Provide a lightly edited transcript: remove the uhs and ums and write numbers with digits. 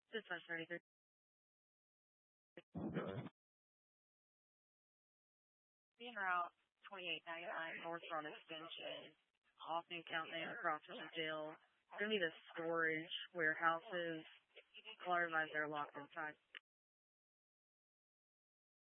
Dispatch 33. Okay. Being Route 2899, North Front Extension, off New Count Name across from the jail. It's going to be the storage warehouses. All everybody's there locked inside.